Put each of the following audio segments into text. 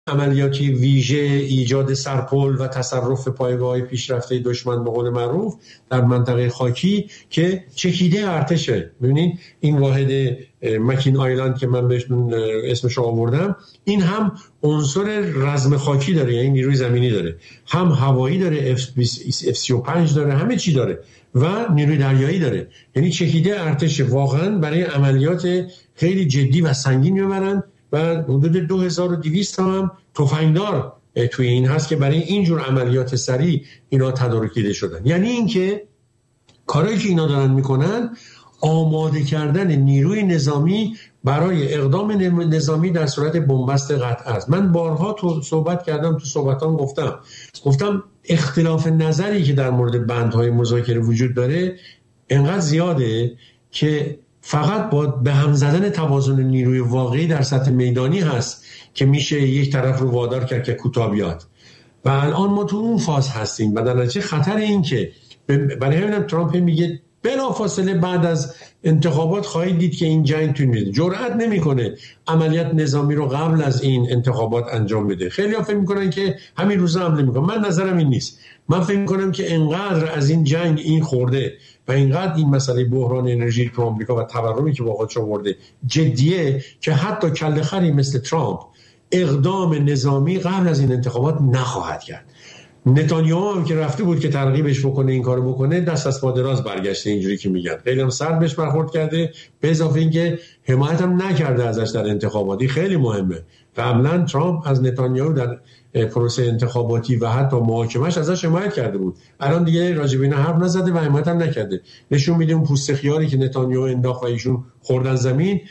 عملیاتی ویژه، ایجاد سرپل و تصرف پایگاه‌های پیشرفته دشمن به قول معروف در منطقه خاکی که چکیده ارتشه. ببینید این واحد مکین آیلند که من بهش اسمش رو آوردم، این هم عنصر رزم خاکی داره، یعنی نیروی زمینی داره، هم هوایی داره، F-35 داره، همه چی داره و نیروی دریایی داره. یعنی چکیده ارتش واقعا برای عملیات خیلی جدی و سنگین میبرن و حدود 2200 هم تفنگدار توی این هست که برای اینجور عملیات سریع اینا تدارک دیده شدن. یعنی اینکه کارهایی که اینا دارن میکنن آماده کردن نیروی نظامی برای اقدام نظامی در صورت بنبست قطع است. من بارها صحبت کردم، تو صحبتام گفتم اختلاف نظری که در مورد بندهای مذاکره وجود داره انقدر زیاده که فقط با به هم زدن توازن نیروی واقعی در سطح میدانی هست که میشه یک طرف رو وادار کرد که کوتاه بیاد و الان ما تو اون فاز هستیم و در نتیجه خطر این که برای همینم ترامپ میگه بلافاصله بعد از انتخابات خواهید دید که این جنگ تو میاد. جرئت نمیکنه عملیات نظامی رو قبل از این انتخابات انجام بده. خیلی‌ها فکر میکنن که همین روزا حمله میکنن. من نظرم این نیست. من فکر میکنم که انقدر از این جنگ این خورده و اینقدر این مسئله بحران انرژی تو آمریکا و تورمی که با خودش آورده جدیه که حتی کله خری مثل ترامپ اقدام نظامی قبل از این انتخابات نخواهد کرد. نتانیاهو هم که رفته بود که ترغیبش بکنه این کارو بکنه، دست از پا دراز برگشته، اینجوری که میگن خیلی هم سرد بهش برخورد کرده، به اضافه اینکه حمایت هم نکرده ازش در انتخاباتی. خیلی مهمه. قبلا ترامپ از نتانیاهو در پروسه انتخاباتی و حتی محاکمش ازش حمایت کرده بود، الان دیگه راجع به اینا حرف نزده و حمایت هم نکرده. نشون میده اون پوست خیاری که نتانیاهو انداخت و ایشون خوردن زمین،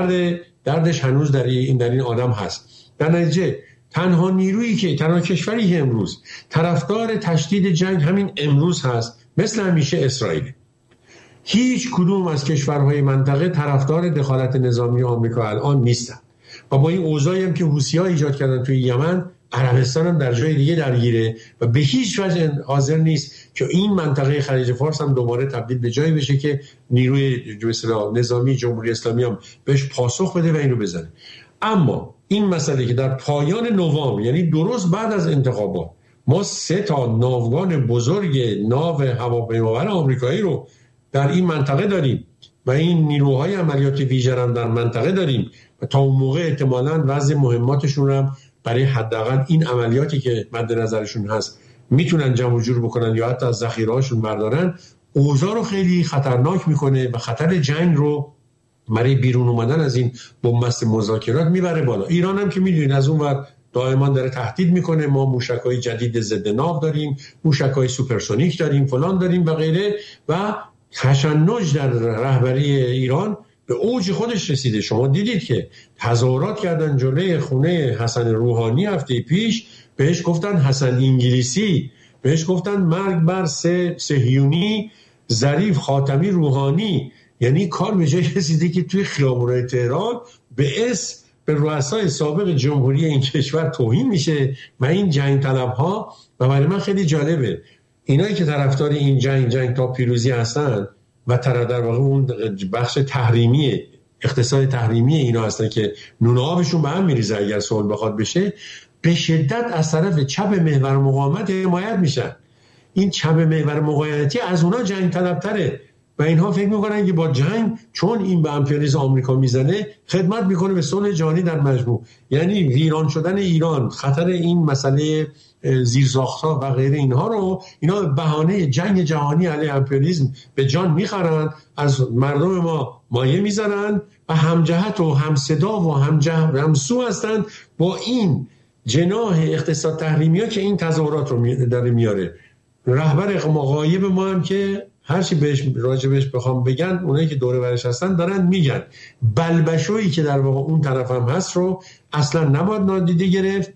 دردش هنوز در این آدم هست. در نتیجه تنها کشوری که امروز طرفدار تشدید جنگ همین امروز هست مثل همیشه اسرائیل. هیچ کدوم از کشورهای منطقه طرفدار دخالت نظامی آمریکا الان نیستن و با این اوضاعی هم که حوثی‌ها ایجاد کردن توی یمن، عربستان هم در جای دیگه درگیره و به هیچ وجه حاضر نیست که این منطقه خلیج فارس هم دوباره تبدیل به جایی بشه که نیروی نظامی جمهوری اسلامی هم بهش پاسخ بده و اینو بزنه. اما این مسئله که در پایان نوامبر، یعنی درست بعد از انتخابات، ما 3 ناوگان بزرگ ناو هواپیمابر آمریکایی رو در این منطقه داریم و این نیروهای عملیاتی ویژه هم در منطقه داریم و تا اون موقع احتمالاً وضع مهماتشون هم برای حداقل این عملیاتی که مد نظرشون هست میتونن جمع جور بکنن یا حتی از ذخیره‌هاشون بردارن، اوضاع رو خیلی خطرناک میکنه و خطر جنگ رو برای بیرون اومدن از این بنبست مذاکرات میبره بالا. ایران هم که میدونید از اون ور دائما داره تهدید میکنه، ما موشک‌های جدید ضد ناو داریم، موشک‌های سوپرسونیک داریم، فلان داریم و غیره و تشنج در رهبری ایران به اوج خودش رسیده. شما دیدید که تظاهرات کردن جلوی خونه حسن روحانی هفته پیش، بهش گفتن حسن انگلیسی، بهش گفتن مرگ بر صهیونی، ظریف، خاتمی، روحانی. یعنی کار به جای رسیده که توی خیابون‌های تهران به رؤسای سابق جمهوری این کشور توهین میشه و این جنگ طلب‌ها. و برای من خیلی جالبه اینایی که طرفدار این جنگ تا پیروزی هستن و در واقع اون بخش تحریمی اقتصاد تحریمی اینا هستن که نون آبشون به هم میریزه اگر صلح بخواد بشه، به شدت از طرف چپ محور مقاومت حمایت میشن. این چپ محور مقاومتی از اونا جنگ طلب‌تره و اینها فکر میکنن که با جنگ، چون این به امپریالیسم آمریکا میزنه، خدمت میکنه به صلح جهانی در مجموع. یعنی ویران شدن ایران، خطر این مسئله زیرساخت‌ها و غیره، اینا بهانه جنگ جهانی علیه امپریالیسم به جان میخرن، از مردم ما مایه میزنن و همجهت و همصدا و همسو هستن با این جناح اقتصاد تحریمی ها که این تظاهرات رو داره میاره. رهبر مغایب ما هم که هرچی راجبش بخوام بگن، اونایی که دوره برش هستن دارن میگن بلبشویی که در واقع اون طرف هم هست رو اصلا نباید نادیده گرفت.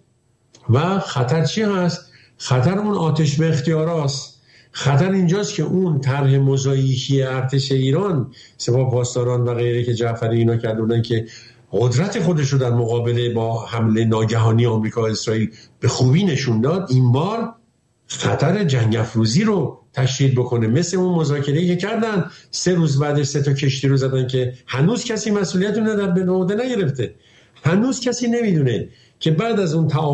و خطر چی هست؟ خطر اون آتش به اختیاراست. خطر اینجاست که اون طرح موزاییکی ارتش ایران، سپاه پاسداران و غیره که جعفری اینا کردن که قدرت خودش رو در مقابله با حمله ناگهانی آمریکا و اسرائیل به خوبی نشون داد، این بار خطر جنگ افروزی رو تشدید بکنه، مثل اون مذاکره‌ای که کردن 3 روز بعدش 3 کشتی رو زدن که هنوز کسی مسئولیت رو به عهده نگرفته. هنوز کسی نمیدونه که بعد از اون